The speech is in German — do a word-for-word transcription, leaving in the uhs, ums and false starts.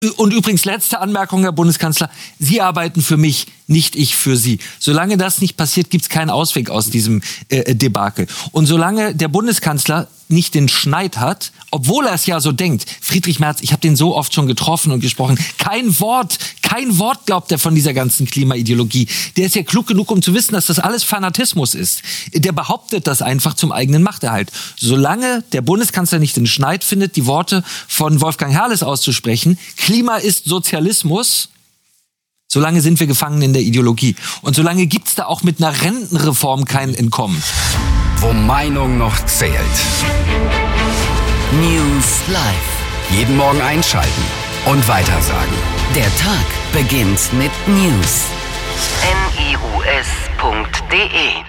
Und übrigens, letzte Anmerkung, Herr Bundeskanzler, Sie arbeiten für mich, nicht ich für Sie. Solange das nicht passiert, gibt es keinen Ausweg aus diesem äh, Debakel. Und solange der Bundeskanzler nicht den Schneid hat, obwohl er es ja so denkt, Friedrich Merz, ich habe den so oft schon getroffen und gesprochen, kein Wort, kein Wort glaubt er von dieser ganzen Klimaideologie. Der ist ja klug genug, um zu wissen, dass das alles Fanatismus ist. Der behauptet das einfach zum eigenen Machterhalt. Solange der Bundeskanzler nicht den Schneid findet, die Worte von Wolfgang Herrles auszusprechen, Klima ist Sozialismus, solange sind wir gefangen in der Ideologie. Und solange gibt es da auch mit einer Rentenreform kein Entkommen. Wo Meinung noch zählt. News Live. Jeden Morgen einschalten und weitersagen. Der Tag beginnt mit News. N I U S punkt D E